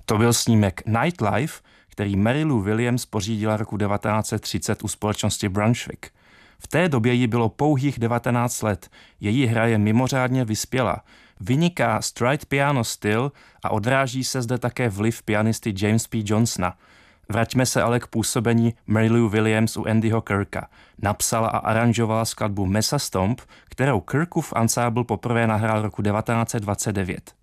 To byl snímek Nightlife, který Mary Lou Williams pořídila roku 1930 u společnosti Brunswick. V té době jí bylo pouhých 19 let, její hra je mimořádně vyspělá. Vyniká stride piano styl a odráží se zde také vliv pianisty James P. Johnsona. Vraťme se ale k působení Mary Lou Williams u Andyho Kirka. Napsala a aranžovala skladbu Mesa Stomp, kterou Kirkův ansábl poprvé nahrál roku 1929.